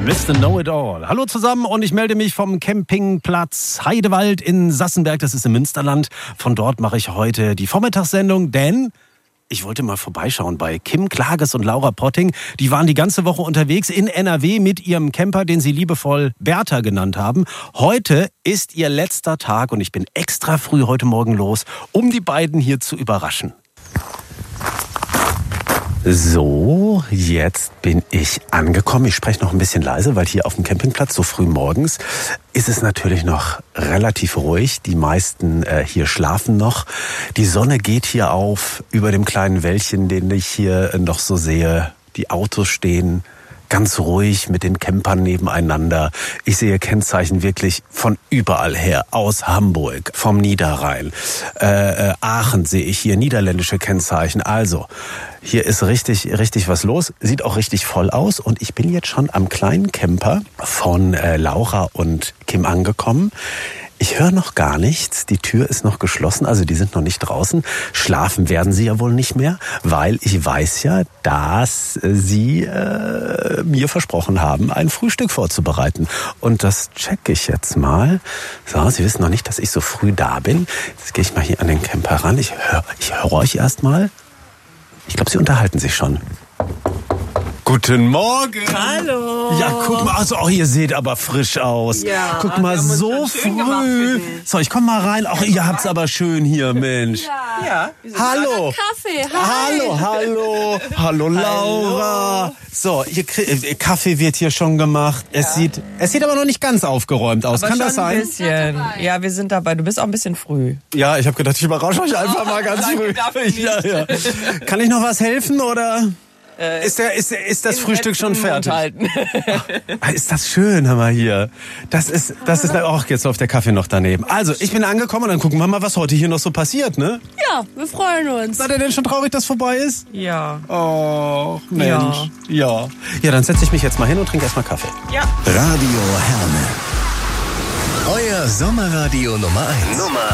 Mr. Know-it-all. Hallo zusammen und ich melde mich vom Campingplatz Heidewald in Sassenberg, das ist im Münsterland. Von dort mache ich heute die Vormittagssendung, denn ich wollte mal vorbeischauen bei Kim Klages und Laura Potting. Die waren die ganze Woche unterwegs in NRW mit ihrem Camper, den sie liebevoll Bertha genannt haben. Heute ist ihr letzter Tag und ich bin extra früh heute Morgen los, um die beiden hier zu überraschen. So, jetzt bin ich angekommen. Ich spreche noch ein bisschen leise, weil hier auf dem Campingplatz so früh morgens ist es natürlich noch relativ ruhig. Die meisten hier schlafen noch. Die Sonne geht hier auf über dem kleinen Wäldchen, den ich hier noch so sehe. Die Autos stehen ganz ruhig mit den Campern nebeneinander. Ich sehe Kennzeichen wirklich von überall her. Aus Hamburg, vom Niederrhein. Aachen sehe ich hier, niederländische Kennzeichen. Also, hier ist richtig was los. Sieht auch richtig voll aus. Und ich bin jetzt schon am kleinen Camper von Laura und Kim angekommen. Ich höre noch gar nichts. Die Tür ist noch geschlossen, also die sind noch nicht draußen. Schlafen werden sie ja wohl nicht mehr, weil ich weiß ja, dass sie mir versprochen haben, ein Frühstück vorzubereiten. Und das checke ich jetzt mal. So, sie wissen noch nicht, dass ich so früh da bin. Jetzt gehe ich mal hier an den Camper ran. Ich höre euch erst mal. Ich glaube, sie unterhalten sich schon. Guten Morgen. Hallo. Ja, guck mal, also, ihr seht aber frisch aus. Ja, guck mal, so früh. So, ich komm mal rein. Ach, ihr habt's aber schön hier, Mensch. Ja. Hallo. Kaffee. Hi. Hallo, Laura. So, Kaffee wird hier schon gemacht. Ja. Es sieht aber noch nicht ganz aufgeräumt aus. Aber kann das sein? Ein bisschen. Ja, wir sind dabei. Du bist auch ein bisschen früh. Ja, ich habe gedacht, ich überrasche euch einfach mal ganz früh. Ja. Kann ich noch was helfen oder? Ist das Frühstück schon fertig? Ist das schön, hör mal hier. Das ist auch jetzt auf der Kaffee noch daneben. Also, ich bin angekommen und dann gucken wir mal, was heute hier noch so passiert, ne? Ja, wir freuen uns. Seid ihr denn schon traurig, dass vorbei ist? Ja. Oh, Mensch. Ja, dann setze ich mich jetzt mal hin und trinke erstmal Kaffee. Ja. Radio Herne. Euer Sommerradio Nummer 1.